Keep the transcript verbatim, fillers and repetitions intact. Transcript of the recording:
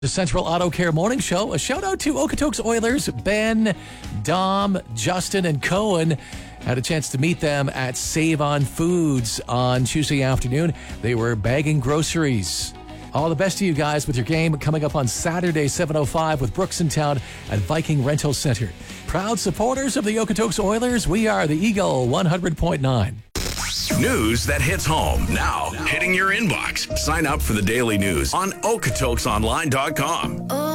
The Central Auto Care Morning Show. A shout out to Okotoks Oilers. Ben, Dom, Justin, and Cohen had a chance to meet them at Save On Foods on Tuesday afternoon. They were bagging groceries. All the best to you guys with your game coming up on Saturday, seven oh five with Brooks in Town at Viking Rental Center. Proud supporters of the Okotoks Oilers, we are the Eagle one hundred point nine. News that hits home now, hitting your inbox. Sign up for the daily news on Okotokes Online dot com.